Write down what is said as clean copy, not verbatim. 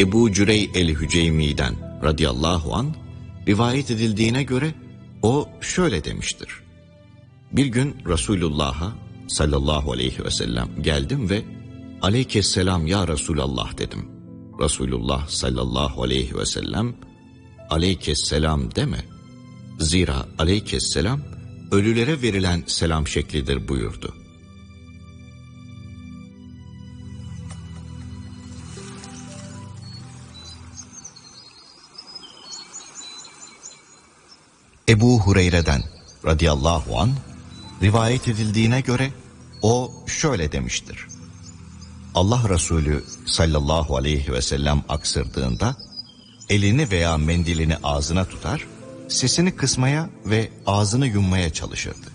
Ebu Cürey el-Hüceymi'den radıyallahu an rivayet edildiğine göre o şöyle demiştir. Bir gün Resulullah'a sallallahu aleyhi ve sellem geldim ve "Aleykesselam ya Resulallah" dedim. Resulullah sallallahu aleyhi ve sellem "Aleykesselam deme. Zira aleykesselam ölülere verilen selam şeklidir" buyurdu. Ebu Hureyre'den radıyallahu an rivayet edildiğine göre o şöyle demiştir. Allah Resulü sallallahu aleyhi ve sellem aksırdığında elini veya mendilini ağzına tutar, sesini kısmaya ve ağzını yummaya çalışırdı.